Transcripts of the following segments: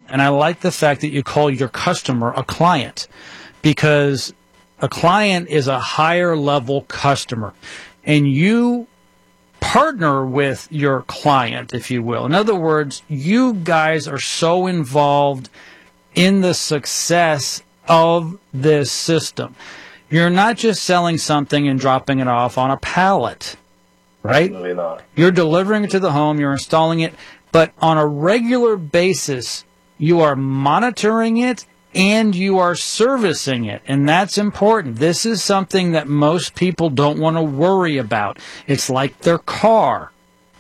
And I like the fact that you call your customer a client, because a client is a higher level customer, and you partner with your client, if you will. In other words, you guys are so involved in the success of this system. You're not just selling something and dropping it off on a pallet, right? Absolutely not. You're delivering it to the home, you're installing it, but on a regular basis, you are monitoring it and you are servicing it, and that's important. This is something that most people don't want to worry about. It's like their car.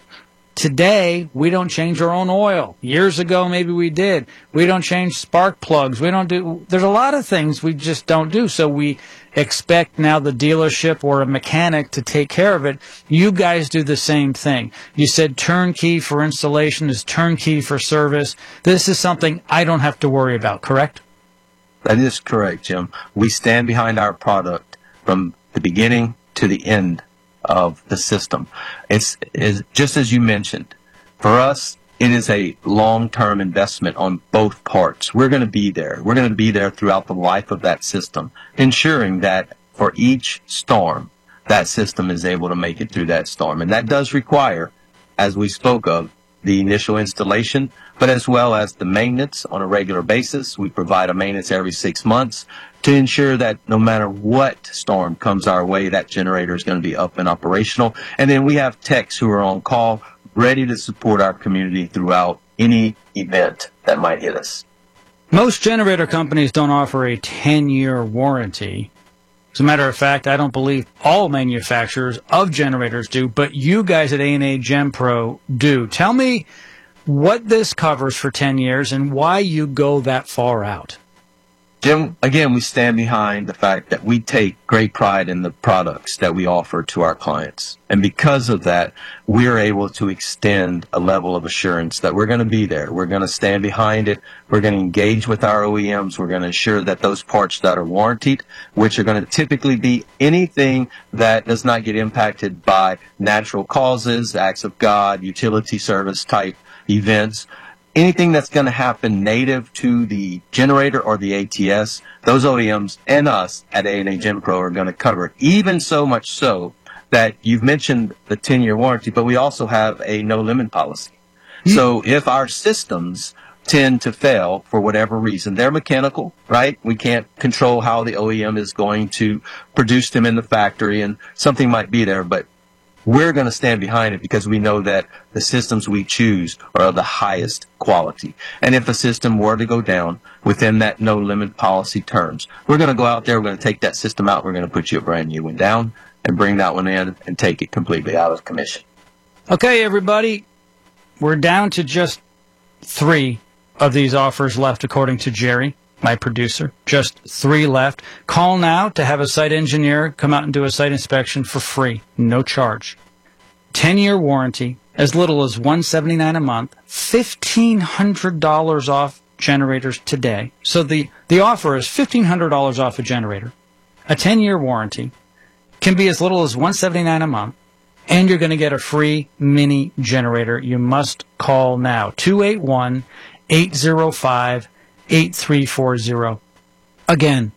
Today, we don't change our own oil. Years ago, maybe we did. We don't change spark plugs. There's a lot of things we just don't do. So we expect now the dealership or a mechanic to take care of it. You guys do the same thing. You said turnkey for installation is turnkey for service. This is something I don't have to worry about, correct? That is correct, Jim. We stand behind our product from the beginning to the end of the system. It's just as you mentioned. For us, it is a long-term investment on both parts. We're going to be there. We're going to be there throughout the life of that system, ensuring that for each storm, that system is able to make it through that storm. And that does require, as we spoke of, the initial installation, but as well as the maintenance on a regular basis. We provide a maintenance every 6 months to ensure that no matter what storm comes our way, that generator is going to be up and operational. And then we have techs who are on call, ready to support our community throughout any event that might hit us. Most generator companies don't offer a 10-year warranty. As a matter of fact, I don't believe all manufacturers of generators do, but you guys at A&A GenPro do. Tell me what this covers for 10 years and why you go that far out. Jim, again, we stand behind the fact that we take great pride in the products that we offer to our clients. And because of that, we're able to extend a level of assurance that we're going to be there. We're going to stand behind it. We're going to engage with our OEMs. We're going to ensure that those parts that are warranted, which are going to typically be anything that does not get impacted by natural causes, acts of God, utility service type events, anything that's going to happen native to the generator or the ATS, those OEMs and us at A&A GenPro are going to cover it. Even so much so that you've mentioned the 10-year warranty, but we also have a no-limit policy. So if our systems tend to fail for whatever reason, they're mechanical, right? We can't control how the OEM is going to produce them in the factory, and something might be there, but we're going to stand behind it because we know that the systems we choose are of the highest quality. And if a system were to go down within that no-limit policy terms, we're going to go out there, we're going to take that system out, we're going to put you a brand new one down and bring that one in and take it completely out of commission. Okay, everybody, we're down to just 3 of these offers left, according to Jerry, my producer. Just 3 left. Call now to have a site engineer come out and do a site inspection for free, no charge. 10-year warranty, as little as $179 a month, $1,500 off generators today. So the offer is $1,500 off a generator. A 10-year warranty can be as little as $179 a month, and you're going to get a free mini generator. You must call now, 281-805-8340. Again,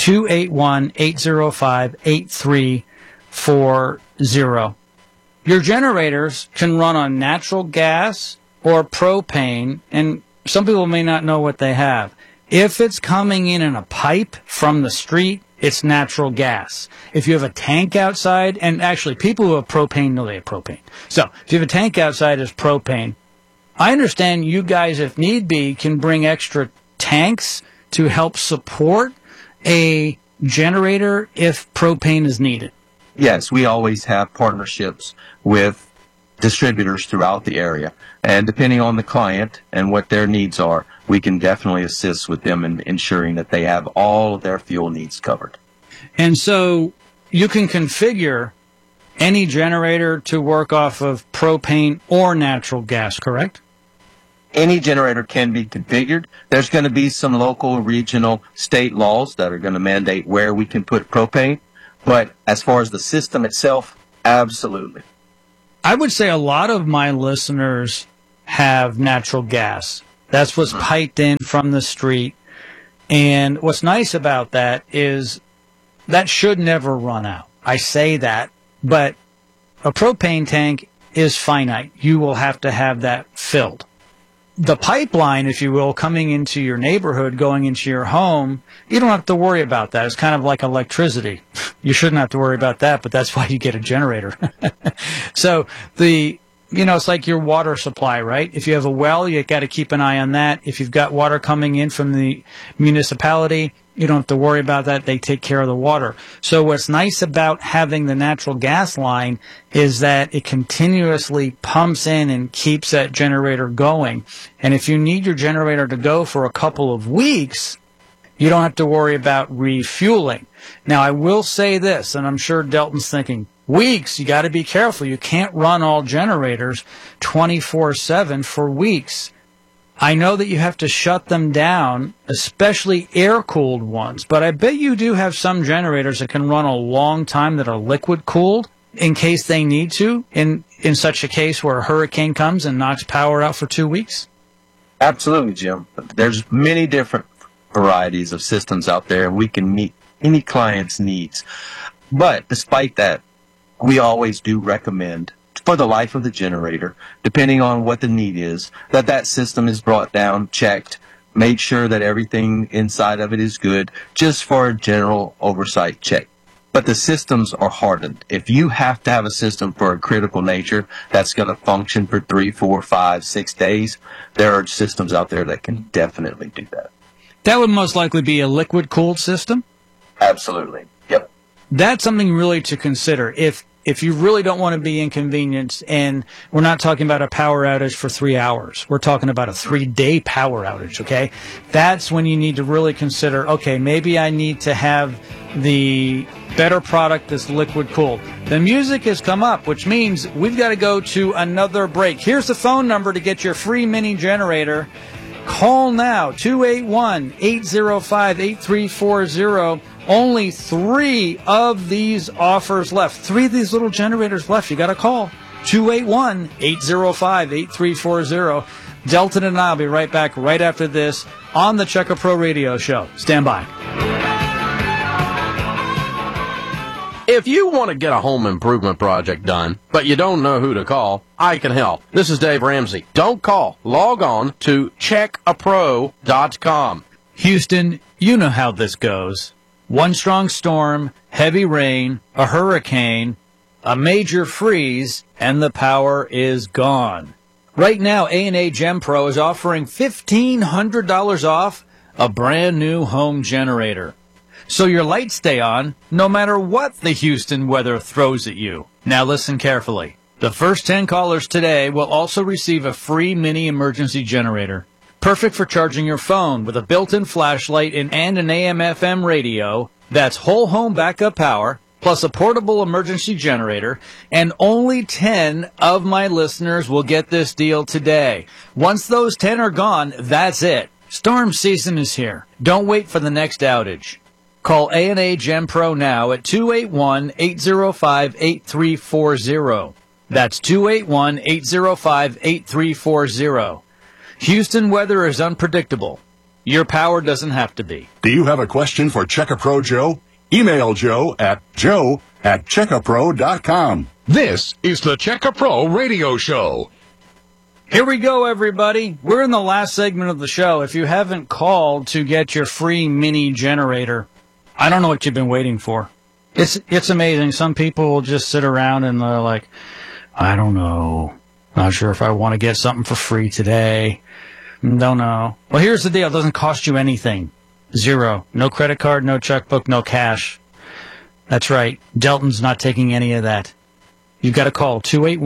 281-805-8340. Your generators can run on natural gas or propane, and some people may not know what they have. If it's coming in a pipe from the street, it's natural gas. If you have a tank outside, and actually people who have propane know they have propane. So if you have a tank outside, it's propane. I understand you guys, if need be, can bring extra tanks to help support a generator if propane is needed. Yes, we always have partnerships with distributors throughout the area. And depending on the client and what their needs are, we can definitely assist with them in ensuring that they have all of their fuel needs covered. And so you can configure any generator to work off of propane or natural gas, correct? Any generator can be configured. There's going to be some local, regional, state laws that are going to mandate where we can put propane. But as far as the system itself, absolutely. I would say a lot of my listeners have natural gas. That's what's piped in from the street. And what's nice about that is that should never run out. I say that, but a propane tank is finite. You will have to have that filled. The pipeline, if you will, coming into your neighborhood, going into your home, you don't have to worry about that. It's kind of like electricity. You shouldn't have to worry about that, but that's why you get a generator. So it's like your water supply, right? If you have a well, you got to keep an eye on that. If you've got water coming in from the municipality, you don't have to worry about that. They take care of the water. So what's nice about having the natural gas line is that it continuously pumps in and keeps that generator going. And if you need your generator to go for a couple of weeks, you don't have to worry about refueling. Now, I will say this, and I'm sure Delton's thinking, weeks, you got to be careful. You can't run all generators 24/7 for weeks. I know that you have to shut them down, especially air-cooled ones, but I bet you do have some generators that can run a long time that are liquid-cooled in case they need to, in such a case where a hurricane comes and knocks power out for 2 weeks. Absolutely, Jim. There's many different varieties of systems out there, and we can meet any client's needs. But despite that, we always do recommend, for the life of the generator, depending on what the need is, that system is brought down, checked, made sure that everything inside of it is good, just for a general oversight check. But the systems are hardened. If you have to have a system for a critical nature that's going to function for 3, 4, 5, 6 days, there are systems out there that can definitely do that. That would most likely be a liquid-cooled system? Absolutely. Yep. That's something really to consider. If you really don't want to be inconvenienced, and we're not talking about a power outage for 3 hours, we're talking about a 3-day power outage, okay? That's when you need to really consider, okay, maybe I need to have the better product that's liquid cooled. The music has come up, which means we've got to go to another break. Here's the phone number to get your free mini generator. Call now, 281-805-8340. Only 3 of these offers left. 3 of these little generators left. You got to call. 281-805-8340. Delton and I will be right back right after this on the Checker Pro Radio Show. Stand by. If you want to get a home improvement project done, but you don't know who to call, I can help. This is Dave Ramsey. Don't call. Log on to checkapro.com. Houston, you know how this goes. One strong storm, heavy rain, a hurricane, a major freeze, and the power is gone. Right now, A&A Gem Pro is offering $1,500 off a brand new home generator. So your lights stay on no matter what the Houston weather throws at you. Now listen carefully. The first 10 callers today will also receive a free mini emergency generator. Perfect for charging your phone with a built-in flashlight and an AM/FM radio. That's whole home backup power, plus a portable emergency generator. And only 10 of my listeners will get this deal today. Once those 10 are gone, that's it. Storm season is here. Don't wait for the next outage. Call A&A Gem Pro now at 281-805-8340. That's 281-805-8340. Houston weather is unpredictable. Your power doesn't have to be. Do you have a question for Checker Pro Joe? Email Joe at checkapro.com. This is the Checker Pro Radio Show. Here we go, everybody. We're in the last segment of the show. If you haven't called to get your free mini generator, I don't know what you've been waiting for. It's amazing. Some people will just sit around and they're like, I don't know. Not sure if I want to get something for free today. Don't know. Well, here's the deal. It doesn't cost you anything. Zero. No credit card, no checkbook, no cash. That's right. Delton's not taking any of that. You've got to call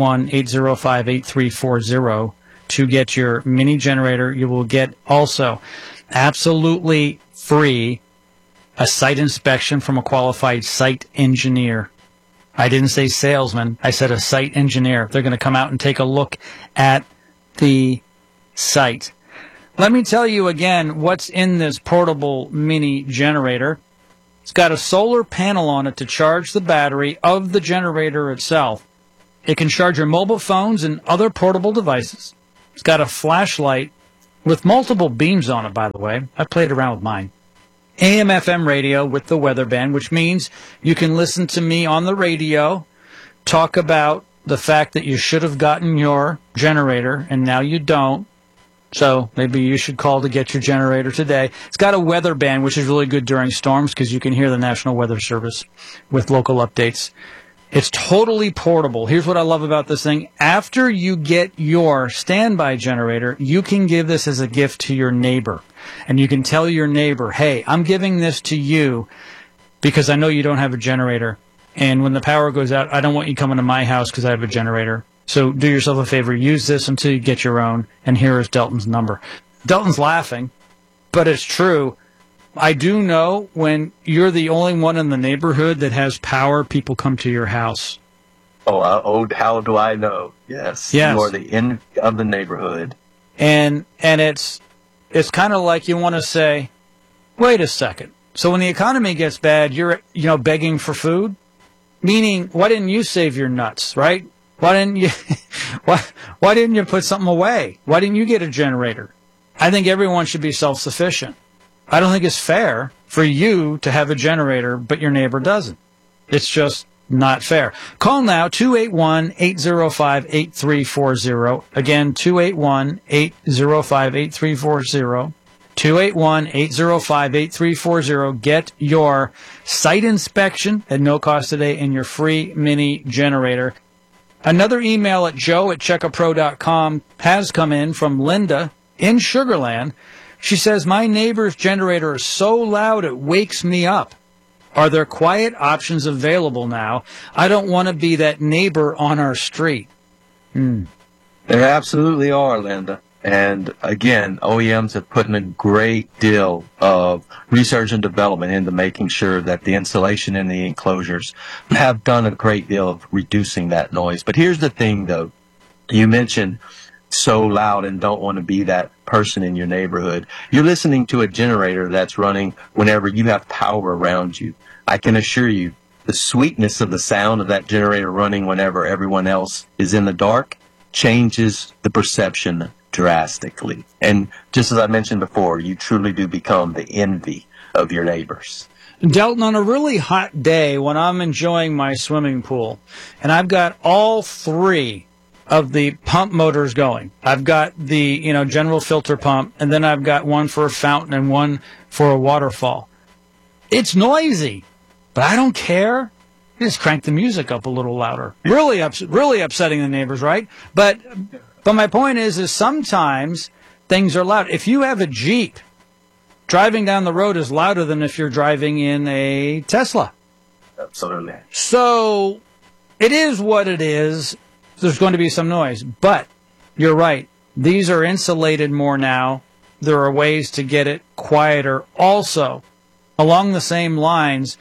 281-805-8340 to get your mini generator. You will get also absolutely free a site inspection from a qualified site engineer. I didn't say salesman. I said a site engineer. They're going to come out and take a look at the site. Let me tell you again what's in this portable mini generator. It's got a solar panel on it to charge the battery of the generator itself. It can charge your mobile phones and other portable devices. It's got a flashlight with multiple beams on it, by the way. I played around with mine. AM/FM radio with the weather band, which means you can listen to me on the radio talk about the fact that you should have gotten your generator and now you don't. So maybe you should call to get your generator today. It's got a weather band, which is really good during storms because you can hear the National Weather Service with local updates. It's totally portable. Here's what I love about this thing. After you get your standby generator, you can give this as a gift to your neighbor. And you can tell your neighbor, hey, I'm giving this to you because I know you don't have a generator. And when the power goes out, I don't want you coming to my house because I have a generator. So do yourself a favor. Use this until you get your own. And here is Delton's number. Delton's laughing, but it's true. I do know when you're the only one in the neighborhood that has power, people come to your house. Oh, how do I know? Yes. Yes. You are the end of the neighborhood. And it's kind of like you want to say, wait a second. So when the economy gets bad, you're, begging for food? Meaning, why didn't you save your nuts, right? Why didn't you put something away? Why didn't you get a generator? I think everyone should be self-sufficient. I don't think it's fair for you to have a generator, but your neighbor doesn't. It's just not fair. Call now, 281-805-8340. Again, 281-805-8340. 281-805-8340. Get your site inspection at no cost today and your free mini generator. Another email at joe@checkapro.com has come in from Linda in Sugar Land. She says, my neighbor's generator is so loud it wakes me up. Are there quiet options available now? I don't want to be that neighbor on our street. There absolutely are, Linda. And again, OEMs have put in a great deal of research and development into making sure that the insulation in the enclosures have done a great deal of reducing that noise. But here's the thing, though. You mentioned so loud and don't want to be that person in your neighborhood. You're listening to a generator that's running whenever you have power around you. I can assure you the sweetness of the sound of that generator running whenever everyone else is in the dark changes the perception drastically. And just as I mentioned before, you truly do become the envy of your neighbors. Delton, on a really hot day when I'm enjoying my swimming pool and I've got all three of the pump motors going. I've got the, general filter pump, and then I've got one for a fountain and one for a waterfall. It's noisy, but I don't care. Just crank the music up a little louder. Really upsetting the neighbors, right? But my point is sometimes things are loud. If you have a Jeep, driving down the road is louder than if you're driving in a Tesla. Absolutely. So it is what it is. There's going to be some noise, but you're right. These are insulated more now. There are ways to get it quieter. Also, along the same lines,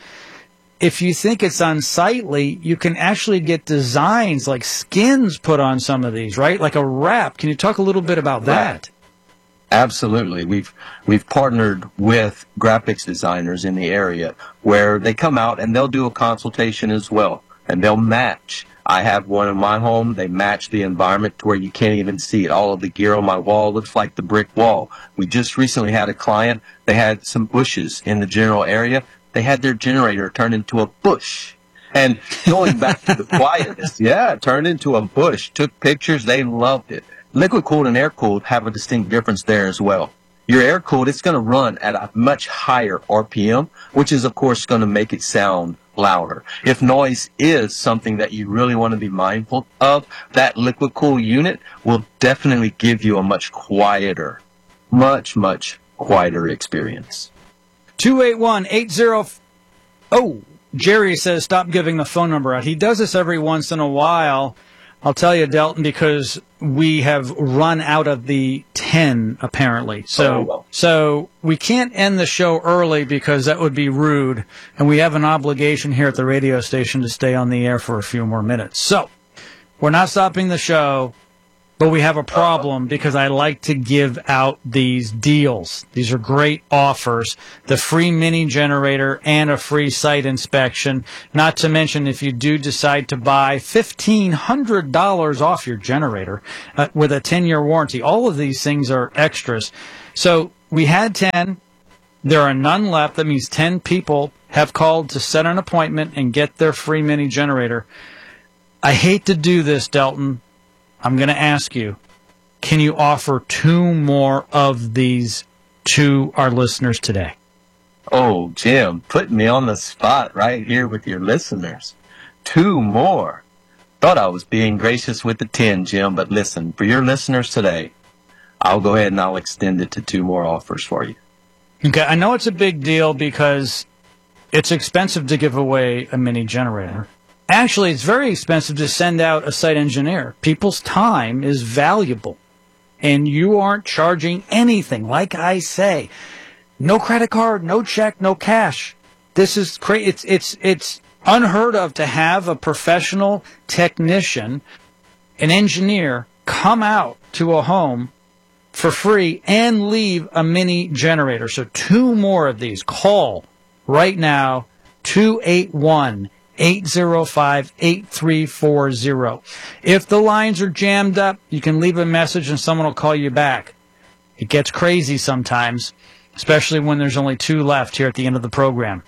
if you think it's unsightly, you can actually get designs like skins put on some of these, right? Like a wrap. Can you talk a little bit about that? Absolutely. We've partnered with graphics designers in the area where they come out and they'll do a consultation as well, and they'll match. I have one in my home. They match the environment to where you can't even see it. All of the gear on my wall looks like the brick wall. We just recently had a client. They had some bushes in the general area. They had their generator turned into a bush. And going back to the quietness, it turned into a bush. Took pictures. They loved it. Liquid cooled and air cooled have a distinct difference there as well. Your air cooled, it's going to run at a much higher RPM, which is, of course, going to make it sound louder. If noise is something that you really want to be mindful of, that liquid cool unit will definitely give you a much quieter experience. 281-80... Oh, Jerry says stop giving the phone number out. He does this every once in a while. I'll tell you, Delton, because we have run out of the 10, apparently. So we can't end the show early because that would be rude, and we have an obligation here at the radio station to stay on the air for a few more minutes. So we're not stopping the show. But we have a problem because I like to give out these deals. These are great offers. The free mini generator and a free site inspection. Not to mention if you do decide to buy $1,500 off your generator with a 10-year warranty. All of these things are extras. So we had 10. There are none left. That means 10 people have called to set an appointment and get their free mini generator. I hate to do this, Delton. I'm going to ask you, can you offer 2 more of these to our listeners today? Oh, Jim, putting me on the spot right here with your listeners. 2 more. Thought I was being gracious with the 10, Jim, but listen, for your listeners today, I'll go ahead and I'll extend it to 2 more offers for you. Okay, I know it's a big deal because it's expensive to give away a mini generator. Actually, it's very expensive to send out a site engineer. People's time is valuable, and you aren't charging anything. Like I say, no credit card, no check, no cash. This is crazy. It's unheard of to have a professional technician, an engineer, come out to a home for free and leave a mini generator. So 2 more of these. Call right now, 281-805-8340. If the lines are jammed up, you can leave a message and someone will call you back. It gets crazy sometimes, especially when there's only 2 left here at the end of the program.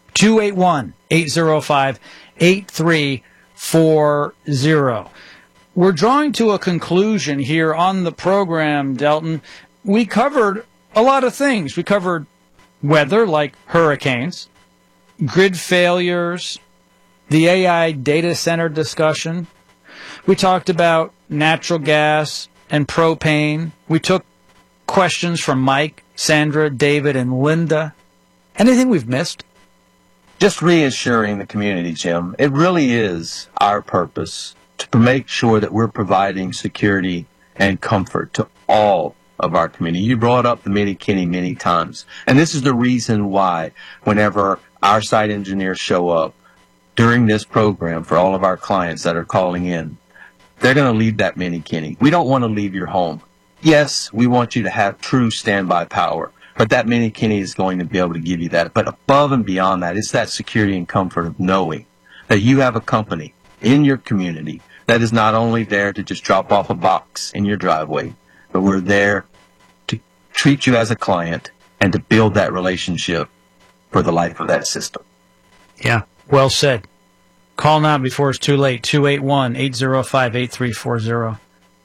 281-805-8340. We're drawing to a conclusion here on the program, Delton. We covered a lot of things. We covered weather, like hurricanes, grid failures, the AI data center discussion. We talked about natural gas and propane. We took questions from Mike, Sandra, David, and Linda. Anything we've missed? Just reassuring the community, Jim, it really is our purpose to make sure that we're providing security and comfort to all of our community. You brought up the Mini-Kenny many times, and this is the reason why whenever our site engineers show up during this program for all of our clients that are calling in, they're going to leave that Mini-Kenny. We don't want to leave your home. Yes, we want you to have true standby power, but that Mini-Kenny is going to be able to give you that. But above and beyond that, it's that security and comfort of knowing that you have a company in your community that is not only there to just drop off a box in your driveway, but we're there to treat you as a client and to build that relationship for the life of that system. Yeah, well said. Call now before it's too late. 281-805-8340.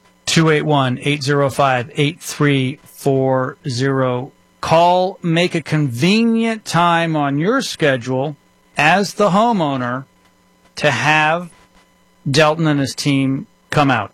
281-805-8340. Call, make a convenient time on your schedule as the homeowner to have Delton and his team come out.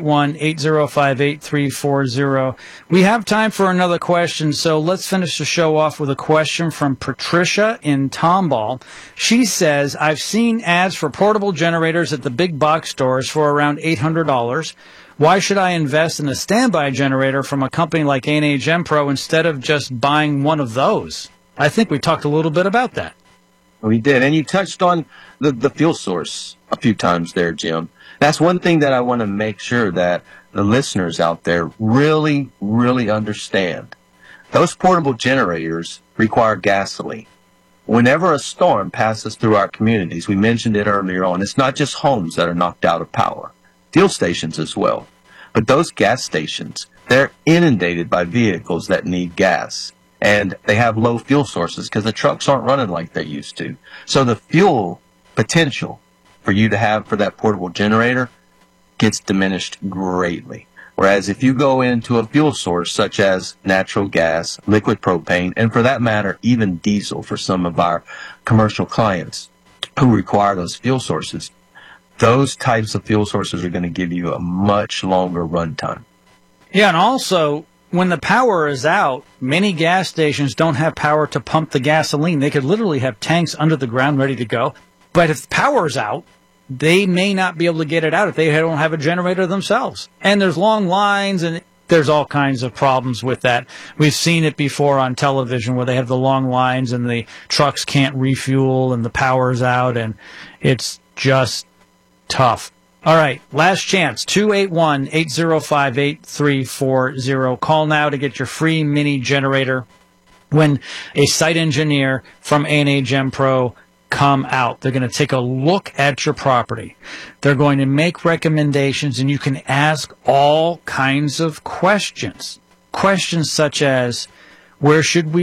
281-805-8340. We have time for another question, so let's finish the show off with a question from Patricia in Tomball. She says, I've seen ads for portable generators at the big box stores for around $800. Why should I invest in a standby generator from a company like A&H Enpro instead of just buying one of those? I think we talked a little bit about that. We did, and you touched on the fuel source a few times there, Jim. That's one thing that I want to make sure that the listeners out there really, really understand. Those portable generators require gasoline. Whenever a storm passes through our communities, we mentioned it earlier on, it's not just homes that are knocked out of power, fuel stations as well. But those gas stations, they're inundated by vehicles that need gas. And they have low fuel sources because the trucks aren't running like they used to. So the fuel potential for you to have for that portable generator gets diminished greatly. Whereas if you go into a fuel source such as natural gas, liquid propane, and for that matter, even diesel for some of our commercial clients who require those fuel sources, those types of fuel sources are going to give you a much longer run time. Yeah, and also, when the power is out, many gas stations don't have power to pump the gasoline. They could literally have tanks under the ground ready to go. But if the power's out, they may not be able to get it out if they don't have a generator themselves. And there's long lines, and there's all kinds of problems with that. We've seen it before on television where they have the long lines and the trucks can't refuel and the power's out, and it's just tough. All right, last chance, 281-805-8340. Call now to get your free mini generator when a site engineer from A&A Gem Pro come out. They're going to take a look at your property. They're going to make recommendations, and you can ask all kinds of questions. Questions such as, where should we